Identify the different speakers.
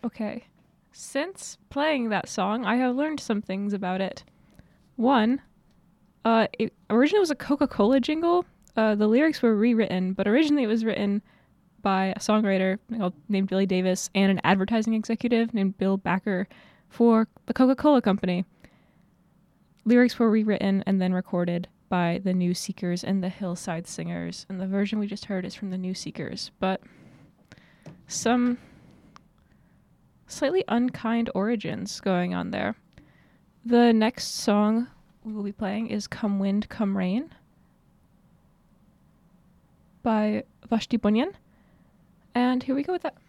Speaker 1: Okay. Since playing that song, I have learned some things about it. One, it originally was a Coca-Cola jingle. The lyrics were rewritten, but originally it was written by a songwriter named Billy Davis and an advertising executive named Bill Backer for the Coca-Cola Company. Lyrics were rewritten and then recorded by the New Seekers and the Hillside Singers, and the version we just heard is from the New Seekers, but some slightly unkind origins going on there. The next song we will be playing is Come Wind, Come Rain by Vashti Bunyan, and here we go with that.